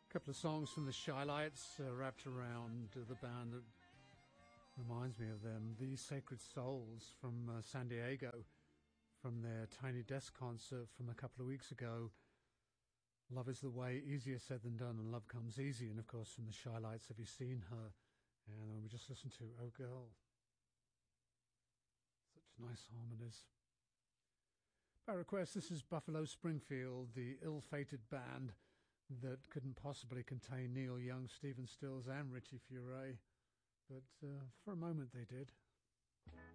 A couple of songs from the Shylights wrapped around the band that reminds me of them. The Sacred Souls from San Diego, from their Tiny Desk concert from a couple of weeks ago. Love is the Way, Easier Said Than Done, and Love Comes Easy. And of course from the Shylights, Have You Seen Her? And we just listened to Oh Girl. Such nice harmonies. By request, this is Buffalo Springfield, the ill-fated band that couldn't possibly contain Neil Young, Stephen Stills and Richie Furay, but for a moment they did.